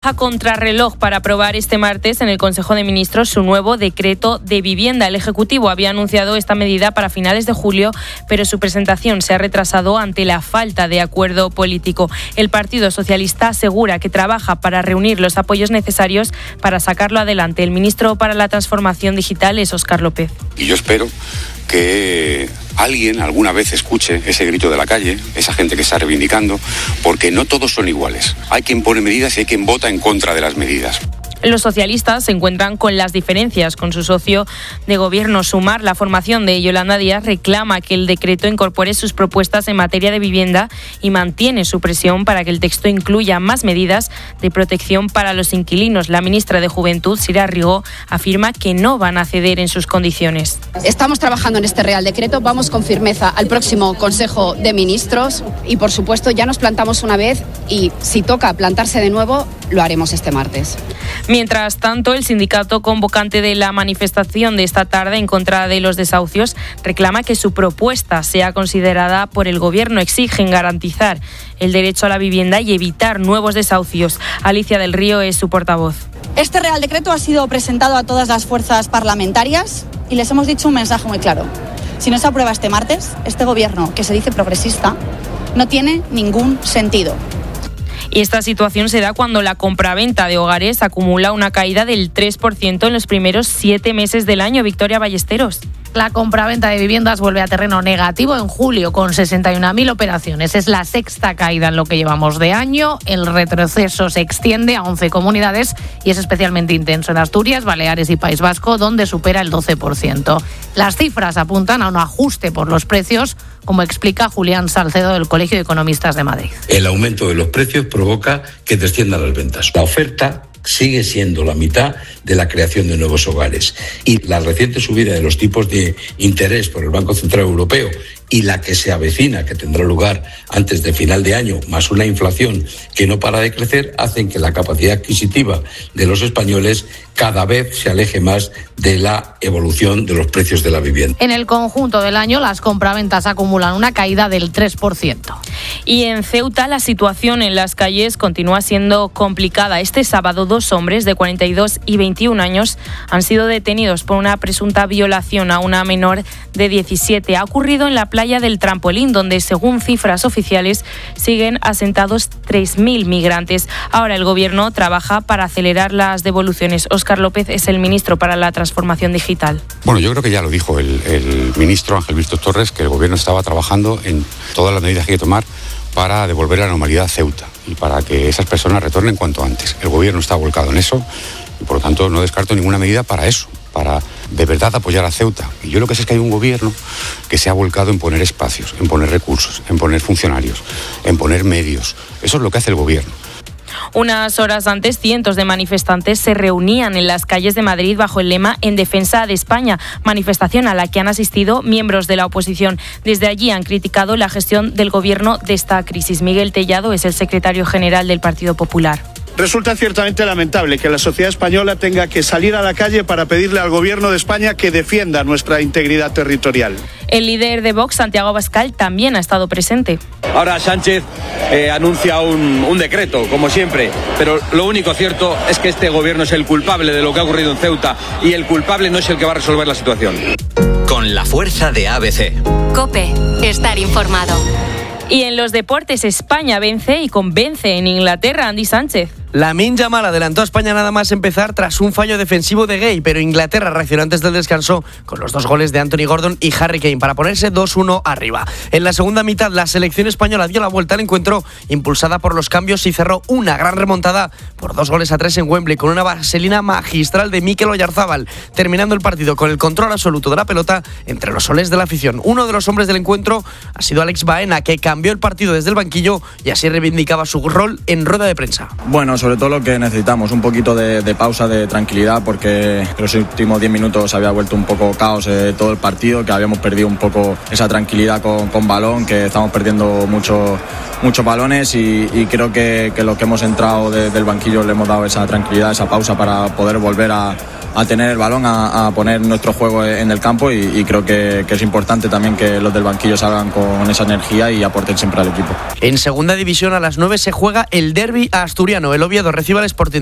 A contrarreloj para aprobar este martes en el Consejo de Ministros su nuevo decreto de vivienda. El Ejecutivo había anunciado esta medida para finales de julio, pero su presentación se ha retrasado ante la falta de acuerdo político. El Partido Socialista asegura que trabaja para reunir los apoyos necesarios para sacarlo adelante. El ministro para la Transformación Digital es Óscar López. Y yo espero que alguien alguna vez escuche ese grito de la calle, esa gente que está reivindicando, porque no todos son iguales. Hay quien pone medidas y hay quien vota en contra de las medidas. Los socialistas se encuentran con las diferencias con su socio de gobierno. Sumar, la formación de Yolanda Díaz, reclama que el decreto incorpore sus propuestas en materia de vivienda y mantiene su presión para que el texto incluya más medidas de protección para los inquilinos. La ministra de Juventud, Sira Rigó, afirma que no van a ceder en sus condiciones. Estamos trabajando en este Real Decreto, vamos con firmeza al próximo Consejo de Ministros y, por supuesto, ya nos plantamos una vez y si toca plantarse de nuevo, lo haremos este martes. Mientras tanto, el sindicato convocante de la manifestación de esta tarde en contra de los desahucios reclama que su propuesta sea considerada por el Gobierno. Exigen garantizar el derecho a la vivienda y evitar nuevos desahucios. Alicia del Río es su portavoz. Este Real Decreto ha sido presentado a todas las fuerzas parlamentarias y les hemos dicho un mensaje muy claro. Si no se aprueba este martes, este Gobierno, que se dice progresista, no tiene ningún sentido. Y esta situación se da cuando la compraventa de hogares acumula una caída del 3% en los primeros 7 meses del año. Victoria Ballesteros. La compraventa de viviendas vuelve a terreno negativo en julio con 61.000 operaciones. Es la sexta caída en lo que llevamos de año. El retroceso se extiende a 11 comunidades y es especialmente intenso en Asturias, Baleares y País Vasco, donde supera el 12%. Las cifras apuntan a un ajuste por los precios, como explica Julián Salcedo del Colegio de Economistas de Madrid. El aumento de los precios provoca que desciendan las ventas. La oferta sigue siendo la mitad de la creación de nuevos hogares. Y la reciente subida de los tipos de interés por el Banco Central Europeo y la que se avecina, que tendrá lugar antes de final de año, más una inflación que no para de crecer, hacen que la capacidad adquisitiva de los españoles cada vez se aleje más de la evolución de los precios de la vivienda. En el conjunto del año, las compraventas acumulan una caída del 3%. Y en Ceuta, la situación en las calles continúa siendo complicada. Este sábado, 2 hombres de 42 y 21 años han sido detenidos por una presunta violación a una menor de 17. Ha ocurrido en la playa del Trampolín, donde, según cifras oficiales, siguen asentados 3.000 migrantes. Ahora el Gobierno trabaja para acelerar las devoluciones. Óscar López es el ministro para la Transformación Digital. Bueno, yo creo que ya lo dijo el ministro Ángel Víctor Torres, que el Gobierno estaba trabajando en todas las medidas que hay que tomar para devolver la normalidad a Ceuta y para que esas personas retornen cuanto antes. El Gobierno está volcado en eso y, por lo tanto, no descarto ninguna medida para eso, para de verdad apoyar a Ceuta. Y yo lo que sé es que hay un Gobierno que se ha volcado en poner espacios, en poner recursos, en poner funcionarios, en poner medios. Eso es lo que hace el Gobierno. Unas horas antes, cientos de manifestantes se reunían en las calles de Madrid bajo el lema En defensa de España, manifestación a la que han asistido miembros de la oposición. Desde allí han criticado la gestión del Gobierno de esta crisis. Miguel Tellado es el secretario general del Partido Popular. Resulta ciertamente lamentable que la sociedad española tenga que salir a la calle para pedirle al Gobierno de España que defienda nuestra integridad territorial. El líder de Vox, Santiago Abascal, también ha estado presente. Ahora Sánchez anuncia un decreto, como siempre, pero lo único cierto es que este Gobierno es el culpable de lo que ha ocurrido en Ceuta y el culpable no es el que va a resolver la situación. Con la fuerza de ABC. COPE, estar informado. Y en los deportes, España vence y convence en Inglaterra. Andy Sánchez. Lamine Yamal adelantó a España nada más empezar tras un fallo defensivo de Gay, pero Inglaterra reaccionó antes del descanso con los 2 goles de Anthony Gordon y Harry Kane para ponerse 2-1 arriba. En la segunda mitad, la selección española dio la vuelta al encuentro impulsada por los cambios y cerró una gran remontada por 2-3 en Wembley con una vaselina magistral de Mikel Oyarzábal, terminando el partido con el control absoluto de la pelota entre los soles de la afición. Uno de los hombres del encuentro ha sido Alex Baena, que cambió el partido desde el banquillo y así reivindicaba su rol en rueda de prensa. Bueno, sobre todo lo que necesitamos, un poquito de pausa, de tranquilidad, porque los últimos 10 minutos había vuelto un poco caos todo el partido, que habíamos perdido un poco esa tranquilidad con balón, que estamos perdiendo muchos balones y creo que los que hemos entrado del banquillo le hemos dado esa tranquilidad, esa pausa para poder volver a a tener el balón, a poner nuestro juego en el campo y creo que es importante también que los del banquillo salgan con esa energía y aporten siempre al equipo. En segunda división a las 9 se juega el derbi asturiano. El Oviedo recibe al Sporting